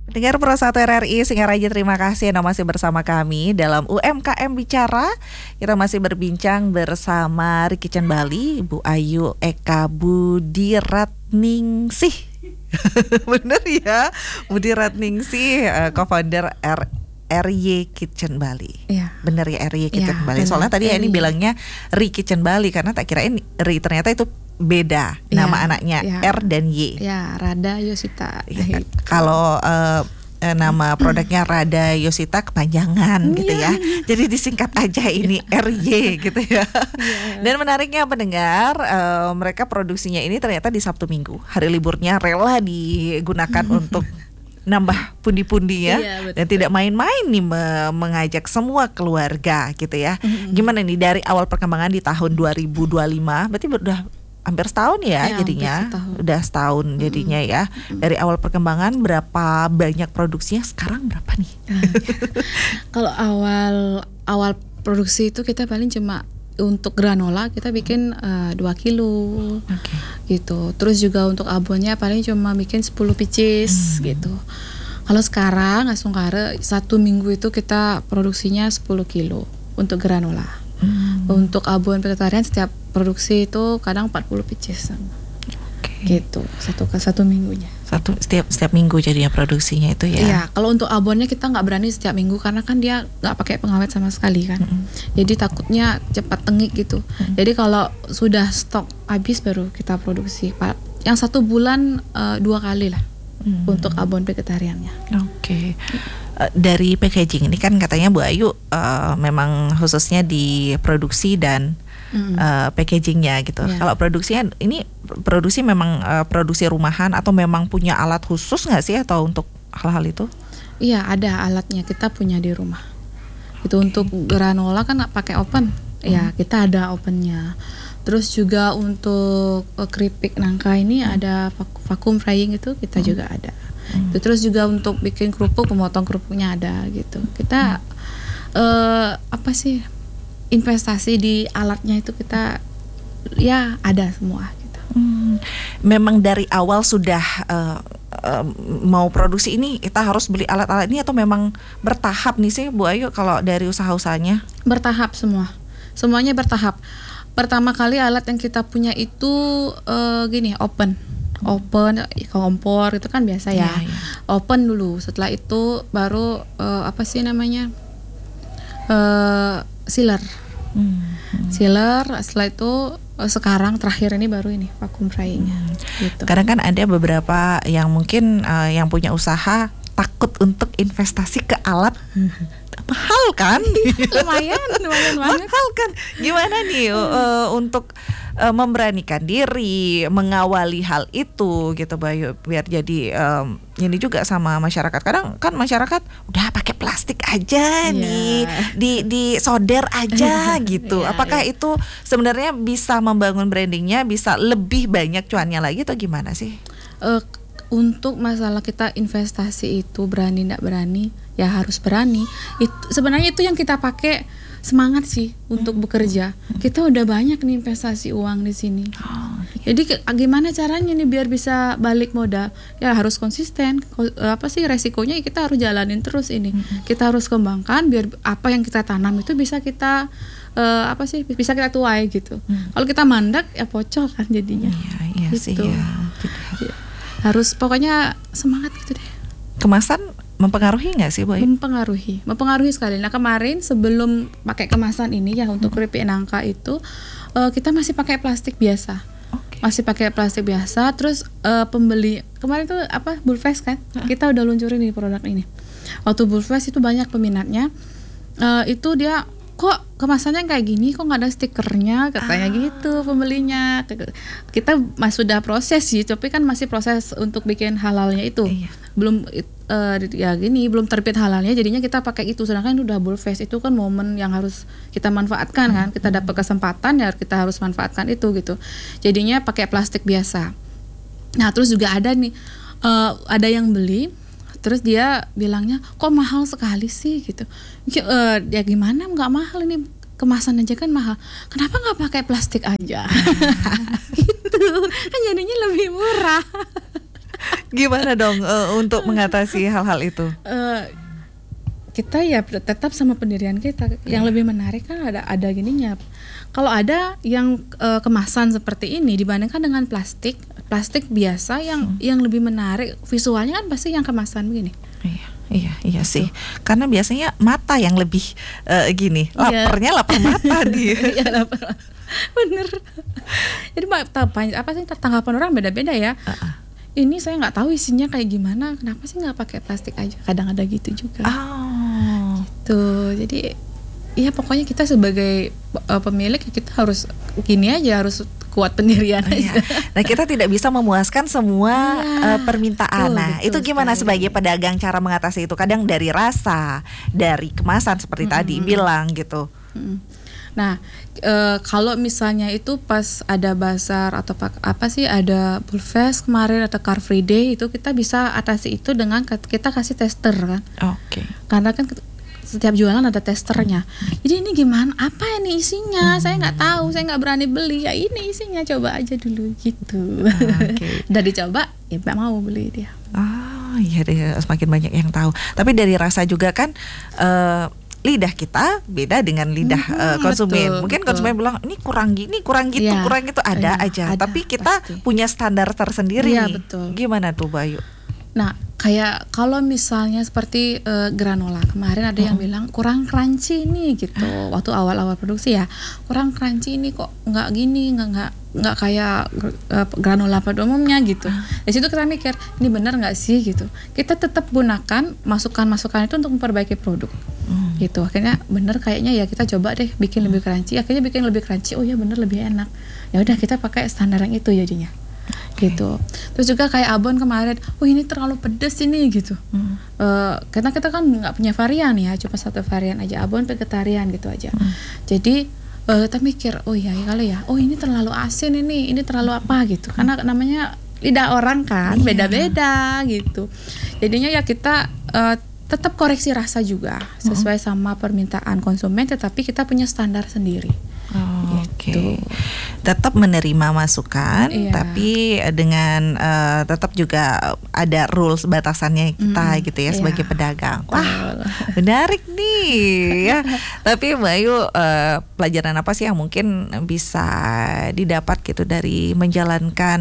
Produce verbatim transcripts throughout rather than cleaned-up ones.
Dengar Pro satu R R I Singaraja, terima kasih Anda masih bersama kami dalam U M K M Bicara. Kita masih berbincang bersama Rikicen Bali, Bu Ayu Eka Budiratningsih. Bener ya, Budiratningsih, uh, co-founder R R.Y Kitchen Bali. Iya. Bener ya, R R Y Kitchen Ya, Bali. Soalnya tadi ya ini bilangnya Rikicen Bali karena tak kirain Ri ternyata itu beda nama Ya, anaknya, ya. R dan Y. Ya, Rada Yosita. Ya, kalau uh, nama produknya Rada Yosita kepanjangan gitu ya. Jadi disingkat aja ini R Y gitu ya. Dan menariknya pendengar, uh, mereka produksinya ini ternyata di Sabtu Minggu. Hari liburnya rela digunakan untuk nambah pundi-pundi ya. Iya, betul. Dan tidak main-main nih me- mengajak semua keluarga gitu ya. Gimana nih dari awal perkembangan di tahun dua ribu dua puluh lima, berarti udah hampir setahun ya, Ya, jadinya hampir setahun. udah setahun jadinya ya. Dari awal perkembangan berapa banyak produksinya, sekarang berapa nih? Kalau awal awal produksi itu kita paling cuma untuk granola kita bikin uh, dua kilo Oke. gitu. Terus juga untuk abonnya paling cuma bikin sepuluh pieces gitu. Kalau sekarang langsung kare satu minggu itu kita produksinya sepuluh kilo untuk granola. Hmm. Untuk abon vegetarian setiap produksi itu kadang empat puluh pieces Oke. gitu satu ke satu minggunya. Satu setiap setiap minggu jadinya produksinya itu ya. Iya, kalau untuk abonnya kita nggak berani setiap minggu karena kan dia nggak pakai pengawet sama sekali kan. Mm-hmm. Jadi takutnya cepat tengik gitu. Mm-hmm. Jadi kalau sudah stok habis baru kita produksi. Pa- Yang satu bulan uh, dua kali lah Mm-hmm. untuk abon vegetariannya. Oke. Uh, dari packaging ini kan katanya Bu Ayu uh, memang khususnya di produksi dan Mm. uh, packagingnya gitu. Ya. Kalau produksinya ini produksi memang uh, produksi rumahan atau memang punya alat khusus nggak sih atau untuk hal-hal itu? Iya, ada alatnya kita punya di rumah. Itu untuk granola kan nggak pakai oven. Ya, kita ada ovennya. Terus juga untuk uh, keripik nangka ini ada vac- vacuum frying itu kita juga ada. Itu terus juga untuk bikin kerupuk, pemotong kerupuknya ada gitu. Kita uh, apa sih investasi di alatnya itu kita ya ada semua gitu. Hmm, memang dari awal sudah uh, uh, mau produksi ini kita harus beli alat-alat ini atau memang bertahap nih sih Bu Ayu kalau dari usaha-usahanya? Bertahap semua. Semuanya bertahap. Pertama kali alat yang kita punya itu uh, gini, open. Open kompor itu kan biasa ya. Iya, iya. Open dulu. Setelah itu baru uh, apa sih namanya? Uh, sealer. Hmm. Sealer, setelah itu uh, sekarang terakhir ini baru ini vacuum frying gitu. Kadang kan ada beberapa yang mungkin uh, yang punya usaha takut untuk investasi ke alat mahal kan? lumayan, lumayan banget. Mahal kan? Gimana nih uh, untuk uh, memberanikan diri mengawali hal itu gitu Bayu biar jadi um, ini juga sama masyarakat. Kadang kan masyarakat udah pakai plastik aja Iya. nih, di di solder aja gitu. Iya, Apakah iya. itu sebenarnya bisa membangun brandingnya, bisa lebih banyak cuannya lagi atau gimana sih? Uh, untuk masalah kita investasi itu berani tidak berani ya harus berani. Itu sebenarnya itu yang kita pakai semangat sih untuk bekerja. Kita udah banyak nih investasi uang di sini. Jadi ke- gimana caranya nih biar bisa balik modal? Ya harus konsisten. Ko- apa sih resikonya? Ya kita harus jalanin terus ini. Kita harus kembangkan biar apa yang kita tanam itu bisa kita eh, apa sih bisa kita tuai gitu. Kalau kita mandek ya pocong kan jadinya. Iya, iya sih Gitu. ya. Harus pokoknya semangat gitu deh. Kemasan mempengaruhi nggak sih Bu Ayu? Mempengaruhi, mempengaruhi sekali. Nah kemarin sebelum pakai kemasan ini ya untuk keripik nangka itu eh, kita masih pakai plastik biasa, Oke. masih pakai plastik biasa. Terus eh, pembeli kemarin tuh apa Bulfest kan, kita udah luncurin nih produk ini. Waktu Bulfest itu banyak peminatnya, eh, itu dia kok kemasannya kayak gini, kok nggak ada stikernya katanya gitu pembelinya. Kita masih sudah proses sih, tapi kan masih proses untuk bikin halalnya itu. Iya. Belum uh, ya gini belum terbit halalnya jadinya kita pakai itu, sedangkan udah Bulfest itu kan momen yang harus kita manfaatkan kan, kita dapat kesempatan ya kita harus manfaatkan itu gitu, jadinya pakai plastik biasa. Nah terus juga ada nih uh, ada yang beli terus dia bilangnya kok mahal sekali sih gitu ya, uh, ya gimana nggak mahal ini kemasan aja kan mahal, kenapa nggak pakai plastik aja gitu kan jadinya lebih murah. Gimana dong uh, untuk mengatasi hal-hal itu? Uh, kita ya tetap sama pendirian kita. Yang lebih menarik kan ada ada gininya. Kalau ada yang uh, kemasan seperti ini dibandingkan dengan plastik, plastik biasa yang hmm. yang lebih menarik visualnya kan pasti yang kemasan begini. Iya. Iya, iya sih. Karena biasanya mata yang lebih uh, gini, laparnya lapar mata nih. Iya, lapar. Bener. Jadi apa sih tanggapan orang beda-beda ya. Uh-uh. Ini saya nggak tahu isinya kayak gimana. Kenapa sih nggak pakai plastik aja? Kadang ada gitu juga. Oh. Gitu. Jadi ya pokoknya kita sebagai uh, pemilik kita harus gini aja, harus kuat pendirian aja. Iya. Nah kita tidak bisa memuaskan semua ya, uh, permintaan. Betul, nah betul itu gimana sekali. Sebagai pedagang cara mengatasi itu? Kadang dari rasa, dari kemasan seperti mm-hmm. tadi bilang gitu. Mm-hmm. Nah e, kalau misalnya itu pas ada bazar atau pak, apa sih ada Bulfest kemarin atau Car Free Day itu kita bisa atasi itu dengan kita kasih tester kan. Oke. Okay. Karena kan setiap jualan ada testernya. Jadi ini gimana? Apa ini isinya? Hmm. Saya nggak tahu, saya nggak berani beli. Ya ini isinya, coba aja dulu gitu. Okay. Udah dicoba, ya nggak mau beli dia. Oh iya deh, semakin banyak yang tahu. Tapi dari rasa juga kan. Uh, lidah kita beda dengan lidah hmm, uh, konsumen. Betul, Mungkin betul. konsumen bilang ini kurang gini, kurang gitu, ya, kurang gitu ada ya, aja. Ada, Tapi kita pasti. punya standar tersendiri. Ya, betul. Gimana tuh Bayu? Nah, kayak kalau misalnya seperti uh, granola kemarin ada hmm. yang bilang kurang crunchy nih gitu. Waktu awal-awal produksi ya, kurang crunchy ini kok nggak gini, nggak nggak nggak kayak uh, granola pada umumnya gitu. Di situ kita mikir, ini benar nggak sih gitu. Kita tetap gunakan masukan-masukan itu untuk memperbaiki produk. Hmm. Gitu. Akhirnya bener kayaknya ya kita coba deh bikin lebih crunchy. Akhirnya bikin lebih crunchy. Oh ya bener lebih enak. Ya udah kita pakai standar yang itu jadinya. Okay. Gitu. Terus juga kayak abon kemarin, oh ini terlalu pedes ini gitu. Hmm. Uh, karena kita kan nggak punya varian ya, cuma satu varian aja, abon vegetarian gitu aja. Hmm. Jadi uh, kita mikir, oh ya kalau ya, oh ini terlalu asin ini, ini terlalu apa gitu. Karena namanya lidah orang kan yeah. beda-beda gitu. Jadinya ya kita uh, tetap koreksi rasa juga sesuai hmm. sama permintaan konsumen, tetapi kita punya standar sendiri. Oh, gitu. Oke. Okay. Tetap menerima masukan, iya. tapi dengan uh, tetap juga ada rules batasannya kita mm, gitu ya iya. sebagai pedagang. Wah, menarik nih ya. Tapi Mbak Ayu, uh, pelajaran apa sih yang mungkin bisa didapat gitu dari menjalankan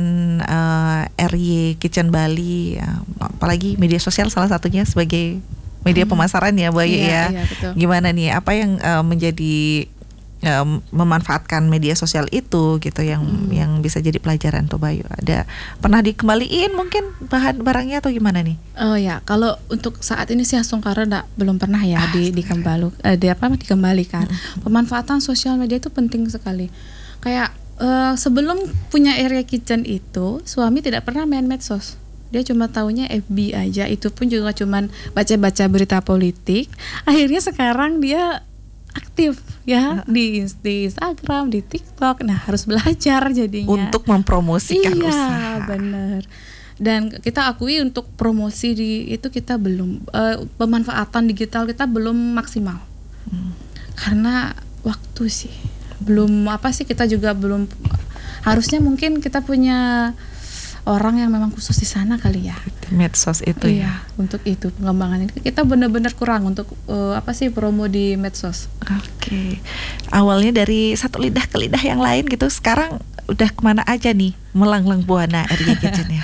uh, R Y Kitchen Bali, ya, apalagi media sosial salah satunya sebagai media hmm. pemasaran ya Mbak Ayu iya, ya. Iya, betul. Gimana nih? Apa yang uh, menjadi Ya, memanfaatkan media sosial itu gitu yang hmm. yang bisa jadi pelajaran tuh Bayu. Ada pernah dikembaliin mungkin bahan barangnya atau gimana nih? Oh ya, kalau untuk saat ini sih langsung karena belum pernah ya ah, di dikembali eh, di apa dikembalikan. Hmm. Pemanfaatan sosial media itu penting sekali. Kayak uh, sebelum punya area kitchen itu, suami tidak pernah main medsos. Dia cuma taunya F B aja, itu pun juga cuma baca-baca berita politik. Akhirnya sekarang dia aktif ya di, di Instagram, di TikTok. Nah harus belajar jadinya untuk mempromosikan iya, usaha. Iya benar. Dan kita akui untuk promosi di itu kita belum uh, pemanfaatan digital kita belum maksimal hmm. karena waktu sih belum apa sih kita juga belum harusnya mungkin kita punya orang yang memang khusus di sana kali ya. Medsos itu iya, ya. Untuk itu pengembangan ini kita benar-benar kurang untuk uh, apa sih promo di medsos. Oke. Okay. Awalnya dari satu lidah ke lidah yang lain gitu. Sekarang udah kemana aja nih melanglang buana R Y Kitchen ya?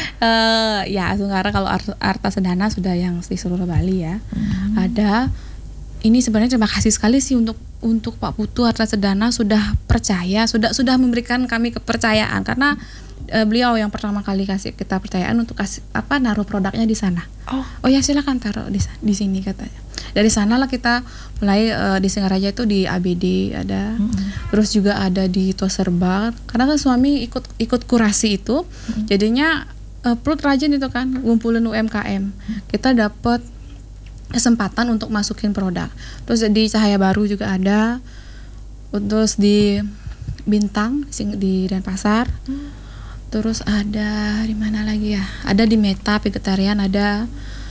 uh, ya sekarang kalau Arta Sedana sudah yang di seluruh Bali ya. Hmm. Ada. Ini sebenarnya terima kasih sekali sih untuk untuk Pak Putu Arta Sedana sudah percaya, sudah sudah memberikan kami kepercayaan karena uh, beliau yang pertama kali kasih kita percayaan untuk kasih apa naruh produknya di sana. Oh, oh ya silakan taruh di di sini katanya. Dari sanalah kita mulai uh, di Singaraja itu di A B D ada, mm-hmm. terus juga ada di Toserba. Karena kan suami ikut ikut kurasi itu, mm-hmm. jadinya uh, perut rajin itu kan ngumpulin U M K M. Mm-hmm. Kita dapat kesempatan untuk masukin produk. Terus di Cahaya Baru juga ada, terus di Bintang di Denpasar. Hmm. Terus ada di mana lagi ya? Ada di Meta Vegetarian ada.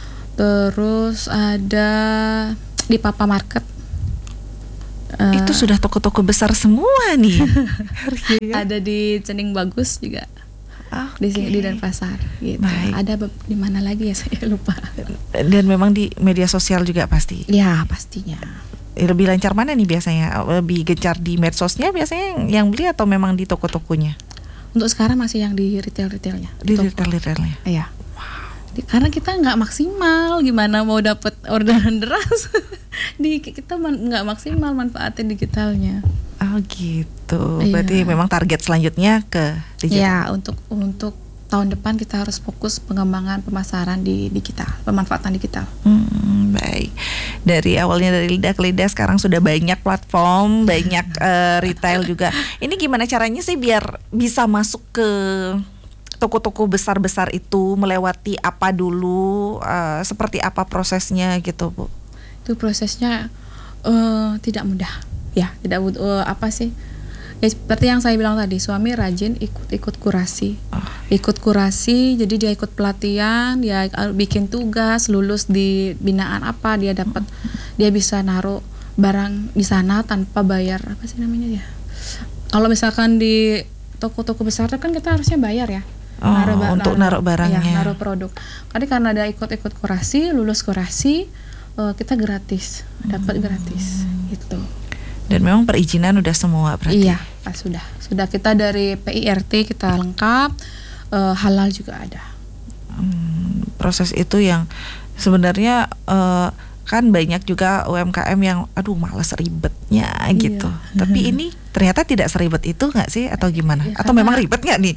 Terus ada di Papa Market. Itu uh, sudah toko-toko besar semua nih. Ada di Cening Bagus juga. di Oke. di Denpasar gitu. Baik. Ada be- di mana lagi ya saya lupa. Dan memang di media sosial juga pasti. Ya pastinya. Lebih lancar mana nih biasanya? Lebih gencar di medsosnya biasanya yang, yang beli atau memang di toko-tokonya? Untuk sekarang masih yang di retail-retailnya. Di toko. retail-retailnya. Iya. Di- Karena kita nggak maksimal, gimana mau dapat orderan deras? di kita man- nggak maksimal manfaatnya digitalnya. Oh gitu. Iya. Berarti memang target selanjutnya ke digital. Ya untuk untuk tahun depan kita harus fokus pengembangan pemasaran di digital, pemanfaatan digital. Hmm, baik. Dari awalnya dari lidah ke lidah, sekarang sudah banyak platform, banyak eh, retail juga. Ini gimana caranya sih biar bisa masuk ke toko-toko besar-besar itu, melewati apa dulu, eh, seperti apa prosesnya gitu, Bu? Itu prosesnya eh, tidak mudah, ya tidak mud- eh, apa sih? Ya, seperti yang saya bilang tadi, suami rajin ikut-ikut kurasi, Oh. ikut kurasi, jadi dia ikut pelatihan, dia bikin tugas, lulus di binaan apa, dia dapat, dia bisa naruh barang di sana tanpa bayar apa sih namanya ya? Kalau misalkan di toko-toko besar itu kan kita harusnya bayar ya. Oh, ba- untuk naruh barangnya. iya, naruh produk. Jadi karena dia ikut-ikut kurasi, lulus kurasi, eh, kita gratis, dapat gratis, gitu. Dan memang perizinan udah semua berarti. Iya, pas sudah. Sudah kita dari P I R T kita lengkap, eh, halal juga ada. Hmm, proses itu yang sebenarnya eh, kan banyak juga U M K M yang aduh males ribetnya gitu. Iya. Tapi ini ternyata tidak seribet itu nggak sih atau gimana? Ya, atau karena- memang ribet nggak nih?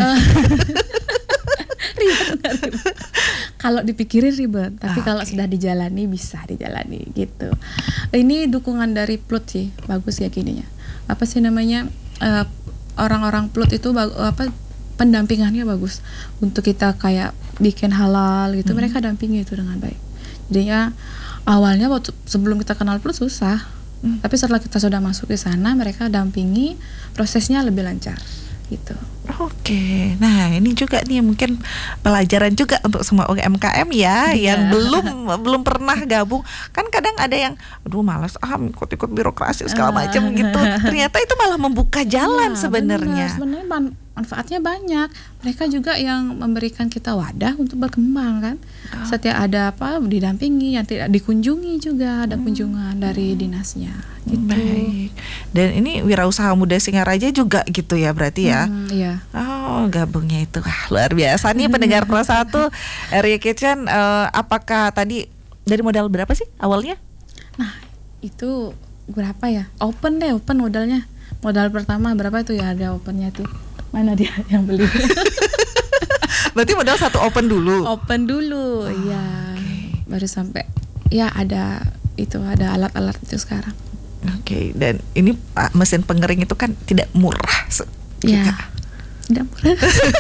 Ribet, nggak ribet. Kalau dipikirin ribet, tapi Ah, kalau oke. sudah dijalani bisa dijalani gitu. Ini dukungan dari Plut sih, bagus ya gininya. Apa sih namanya? eh, orang-orang Plut itu bag- apa pendampingannya bagus untuk kita kayak bikin halal gitu. Hmm. Mereka dampingi itu dengan baik. Jadinya awalnya waktu sebelum kita kenal Plut susah. Hmm. Tapi setelah kita sudah masuk ke sana, mereka dampingi, prosesnya lebih lancar gitu. Oke, nah ini juga nih mungkin pelajaran juga untuk semua U M K M ya Iya. yang belum belum pernah gabung. Kan kadang ada yang, aduh malas ah ikut-ikut birokrasi segala macam gitu. Ternyata itu malah membuka jalan Iya, sebenarnya. benar. Sebenarnya man- manfaatnya banyak. Mereka juga yang memberikan kita wadah untuk berkembang kan. Oh. Setiap ada apa didampingi, yang tidak dikunjungi juga ada kunjungan dari dinasnya. Gitu. Baik. Dan ini wirausaha muda Singaraja juga gitu ya berarti ya. Hmm, iya. Oh, gabungnya itu wah, luar biasa nih pendengar Pro satu Area Kitchen. eh, apakah tadi dari modal berapa sih awalnya? Nah, itu berapa ya? Open deh, open modalnya. Modal pertama berapa itu ya, ada opennya tuh. Mana dia yang beli? Berarti modal satu open dulu. Open dulu, iya. oke. Baru sampai ya ada itu, ada alat-alat itu sekarang. Oke, dan ini Pak, mesin pengering itu kan tidak murah se- juga. Ya. Tidak murah.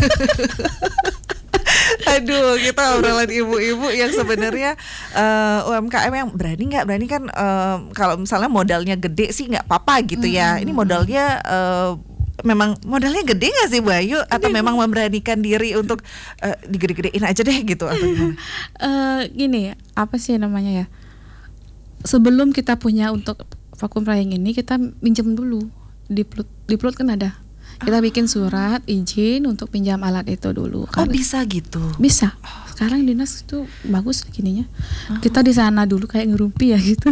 Aduh, kita obrolan ibu-ibu yang sebenarnya eh, U M K M yang berani nggak berani kan eh, kalau misalnya modalnya gede sih nggak apa-apa gitu ya. Ini modalnya eh, memang modalnya gede nggak sih Bu Ayu atau memang memberanikan diri untuk eh, digede-gedein aja deh gitu atau gimana? Eh, gini, apa sih namanya ya? Sebelum kita punya untuk vakum drying ini, kita minjem dulu di Plut. Di Plut kan ada. Kita bikin surat izin untuk pinjam alat itu dulu. Oh, Karena- bisa gitu. bisa. Sekarang dinas itu bagus gininya. Kita di sana dulu kayak ngerumpi ya gitu.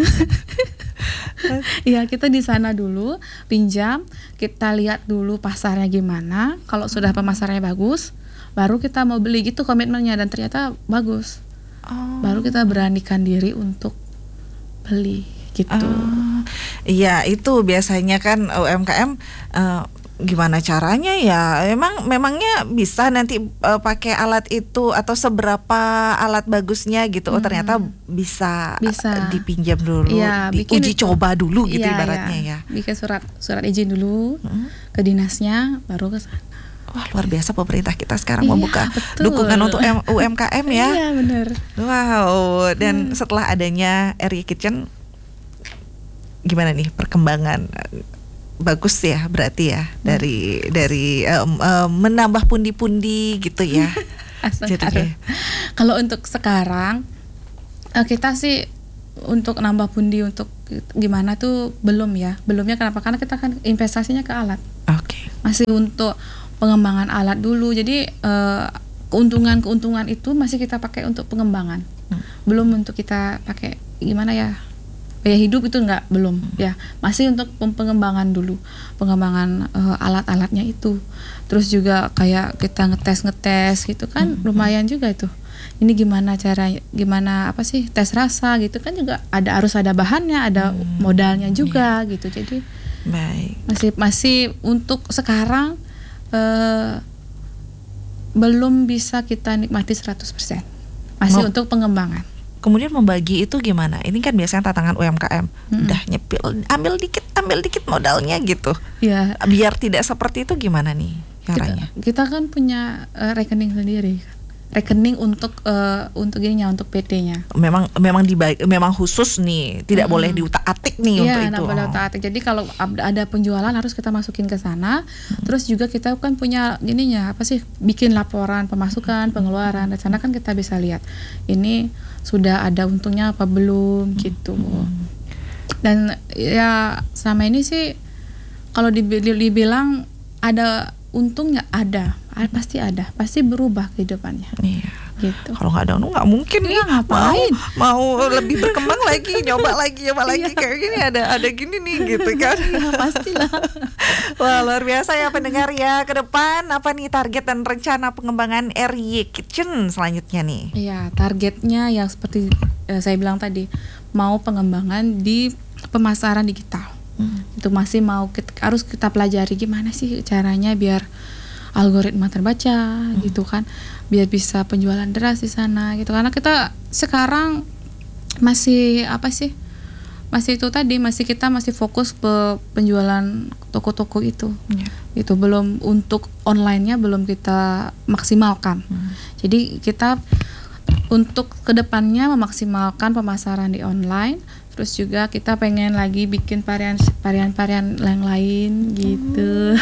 Iya, kita di sana dulu pinjam, kita lihat dulu pasarnya gimana. Kalau sudah pemasarannya bagus, baru kita mau beli gitu komitmennya, dan ternyata bagus. Oh. Baru kita beranikan diri untuk beli gitu. Ah, iya itu biasanya kan U M K M eh, gimana caranya ya? Memang memangnya bisa nanti eh, pakai alat itu atau seberapa alat bagusnya gitu? Oh ternyata bisa, Bisa. eh, dipinjam dulu, Iya, bikin diuji itu. coba dulu gitu Iya, ibaratnya iya. ya. Bikin surat surat izin dulu Hmm. ke dinasnya, baru ke sana. Wah luar biasa pemerintah kita sekarang Iya, membuka betul. dukungan untuk M- U M K M ya. Iya, benar. Wow, dan setelah adanya Area Kitchen, gimana nih perkembangan? Bagus ya berarti ya dari dari em, em, menambah pundi-pundi gitu ya. Jadinya. Kalau untuk sekarang eh, kita sih untuk nambah pundi untuk gimana tuh belum ya. Belumnya kenapa? Karena kita kan investasinya ke alat. Oke. Masih untuk pengembangan alat dulu. Jadi uh, keuntungan-keuntungan itu masih kita pakai untuk pengembangan, hmm. belum untuk kita pakai gimana ya biaya hidup itu enggak, belum hmm. ya, masih untuk pengembangan dulu, pengembangan uh, alat-alatnya itu. Terus juga kayak kita ngetes-ngetes gitu kan, hmm. lumayan juga itu. Ini gimana cara, gimana apa sih tes rasa gitu kan, juga ada, harus ada bahannya, ada hmm. modalnya juga yeah. gitu. Jadi baik. Masih masih untuk sekarang uh, belum bisa kita nikmati seratus persen. Masih Mau. untuk pengembangan. Kemudian membagi itu gimana? Ini kan biasanya tantangan U M K M. Hmm. Udah nyepil, ambil dikit, ambil dikit modalnya gitu. Ya. Biar tidak seperti itu gimana nih caranya? Kita, kita kan punya uh, rekening sendiri. Rekening untuk uh, untuk ininya, untuk P T-nya. Memang memang dibagi, memang khusus nih, tidak hmm. boleh diutak-atik nih ya, untuk itu. Iya, boleh utak-atik. Jadi kalau ada penjualan harus kita masukin ke sana. Hmm. Terus juga kita kan punya ininya, apa sih? Bikin laporan pemasukan, pengeluaran. Di sana kan kita bisa lihat ini sudah ada untungnya apa belum hmm. gitu. Hmm. Dan ya sama ini sih kalau dibilang ada untungnya, ada, pasti ada, pasti berubah kehidupannya. Iya. Gitu. Kalau nggak ada untung nggak mungkin nih. Ya, ngapain? Mau, mau lebih berkembang lagi, nyoba lagi, nyoba lagi kayak gini, ada ada gini nih gitu kan. Ya, pastilah. Wah, luar biasa ya pendengar ya. Ke depan apa nih target dan rencana pengembangan R Y Kitchen selanjutnya nih? Iya, targetnya yang seperti eh, saya bilang tadi, mau pengembangan di pemasaran digital. Hmm. Itu masih mau kita, harus kita pelajari gimana sih caranya biar algoritma terbaca hmm. gitu kan, biar bisa penjualan deras di sana gitu. Karena kita sekarang masih apa sih, masih itu tadi, masih kita masih fokus ke penjualan toko-toko itu yeah. itu belum, untuk online-nya belum kita maksimalkan. hmm. Jadi kita untuk kedepannya memaksimalkan pemasaran di online. Terus juga kita pengen lagi bikin varian varian-varian yang lain gitu.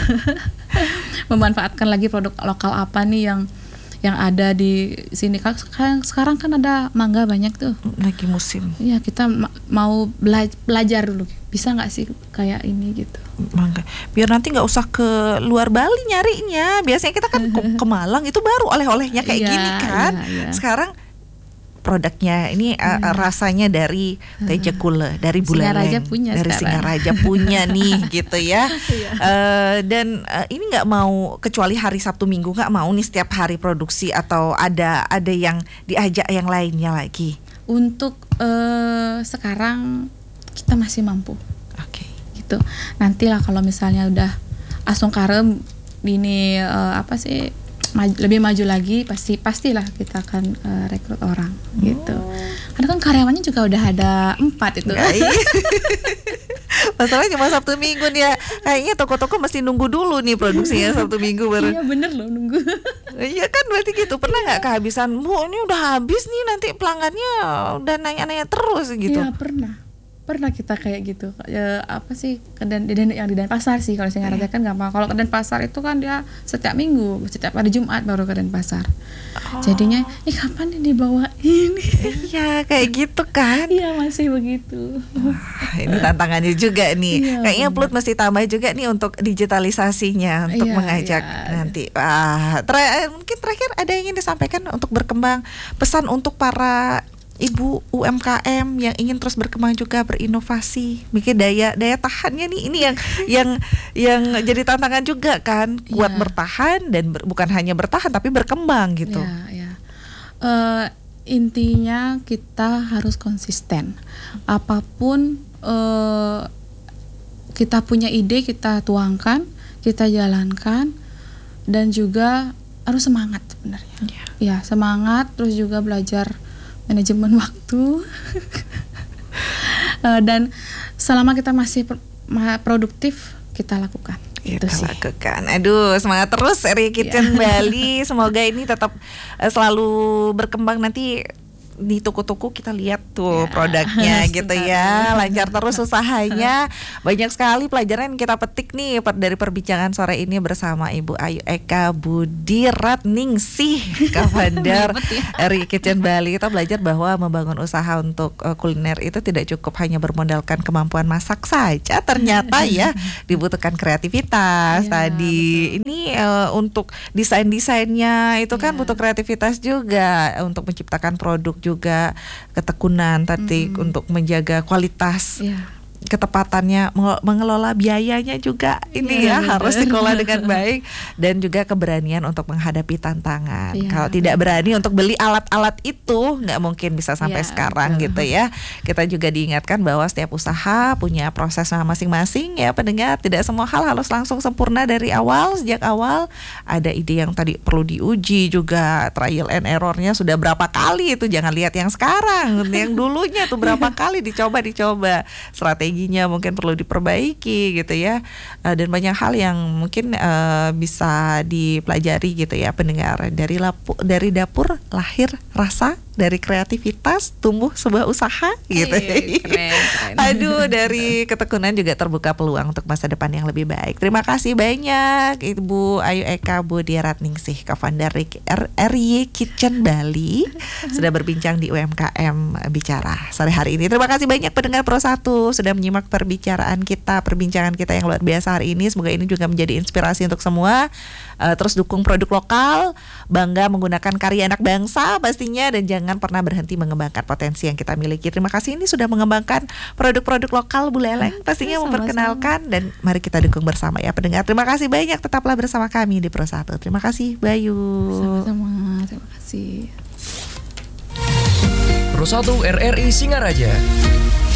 Hmm. Memanfaatkan lagi produk lokal apa nih yang yang ada di sini. Sekarang, sekarang kan ada mangga banyak tuh. Lagi musim. Iya, kita ma- mau bela- belajar dulu. Bisa nggak sih kayak ini gitu. Mangga. Biar nanti nggak usah ke luar Bali nyarinya. Biasanya kita kan ke, ke Malang itu baru oleh-olehnya kayak yeah, gini kan. Yeah, yeah. Sekarang produknya ini hmm. uh, rasanya dari Tejakule, dari Buleleng, dari Singaraja punya nih gitu ya. uh, dan uh, ini nggak mau kecuali hari Sabtu Minggu, nggak mau nih setiap hari produksi, atau ada ada yang diajak yang lainnya lagi? Untuk uh, sekarang kita masih mampu. Oke. Okay. Gitu. Nantilah kalau misalnya udah Asong Karem ini uh, apa sih? Maju, lebih maju lagi, pasti pastilah kita akan uh, rekrut orang oh. gitu. Karena kan karyawannya juga udah ada empat itu. Masalahnya cuma Sabtu Minggu nih ya. Kayaknya toko-toko mesti nunggu dulu nih produksinya Sabtu Minggu baru. Iya bener loh, nunggu. Iya kan, berarti gitu. Pernah nggak kehabisan? Bu, ini udah habis nih, nanti pelanggannya udah nanya-nanya terus gitu. Iya pernah. Pernah kita kayak gitu. Ya, apa sih kedan yang di Denpasar sih, kalau Singaraja yeah. kan gampang. Kalau ke Denpasar itu kan dia setiap minggu, setiap hari Jumat baru ke Denpasar. Oh. Jadinya, ih kapan nih dibawa ini? Iya, kayak gitu kan? Iya, masih begitu. Wah, ini tantangannya juga nih. Iya, kayaknya Plut mesti tambah juga nih untuk digitalisasinya, untuk iya, mengajak iya. nanti. Wah, ter- mungkin terakhir ada yang ingin disampaikan untuk berkembang, pesan untuk para ibu U M K M yang ingin terus berkembang juga, berinovasi, mikir daya daya tahannya nih, ini yang yang yang jadi tantangan juga kan, kuat yeah. bertahan dan ber, bukan hanya bertahan tapi berkembang gitu. Yeah, yeah. Uh, intinya kita harus konsisten. Apapun uh, kita punya ide, kita tuangkan, kita jalankan, dan juga harus semangat sebenarnya. Yeah. Ya semangat, terus juga belajar manajemen waktu. uh, dan selama kita masih pro- produktif, kita lakukan. Kita gitu lakukan. Aduh, semangat terus R Y Kitchen yeah. Bali. Semoga ini tetap uh, selalu berkembang nanti. di toko-toko kita lihat tuh Ya, produknya gitu ya, sekali. lancar terus usahanya. Banyak sekali pelajaran yang kita petik nih per- dari perbincangan sore ini bersama Ibu Ayu Eka Budiratningsih, co-founder Ribet ya. R Y Kitchen Bali. Kita belajar bahwa membangun usaha untuk uh, kuliner itu tidak cukup hanya bermodalkan kemampuan masak saja, ternyata ya dibutuhkan kreativitas Ya, tadi. Ini uh, untuk desain-desainnya itu kan Ya. butuh kreativitas juga, untuk menciptakan produk juga ketekunan tadi, Mm-mm. untuk menjaga kualitas, Ya. ketepatannya, menge- mengelola biayanya juga ini Iya, ya harus betul. dikelola dengan baik, dan juga keberanian untuk menghadapi tantangan. Iya, Kalau tidak berani untuk beli alat-alat itu nggak mungkin bisa sampai Iya, sekarang betul. gitu ya. Kita juga diingatkan bahwa setiap usaha punya prosesnya masing-masing ya pendengar. Tidak semua hal harus langsung sempurna dari awal. Sejak awal ada ide yang tadi perlu diuji juga, trial and errornya sudah berapa kali itu, jangan lihat yang sekarang, yang dulunya tuh berapa kali dicoba-dicoba, strateginya mungkin perlu diperbaiki gitu ya. Eh, dan banyak hal yang mungkin eh, bisa dipelajari gitu ya pendengar. Dari lapu, dari dapur lahir rasa, dari kreativitas tumbuh sebuah usaha gitu. Eh, keren, keren. Aduh, dari ketekunan juga terbuka peluang untuk masa depan yang lebih baik. Terima kasih banyak Ibu Ayu Eka Budiratningsih, co-founder R- R Y Kitchen Bali, sudah berbincang di U M K M Bicara sore hari ini. Terima kasih banyak pendengar Pro satu sudah menyimak perbicaraan kita, perbincangan kita yang luar biasa hari ini. Semoga ini juga menjadi inspirasi untuk semua. Uh, terus dukung produk lokal, bangga menggunakan karya anak bangsa pastinya, dan jangan pernah berhenti mengembangkan potensi yang kita miliki. Terima kasih ini sudah mengembangkan produk-produk lokal Bu Leleng, pastinya Sama-sama. memperkenalkan, dan mari kita dukung bersama ya pendengar. Terima kasih banyak, tetaplah bersama kami di Pro satu. Terima kasih Bayu. Sama-sama, terima kasih. Pro satu R R I Singaraja.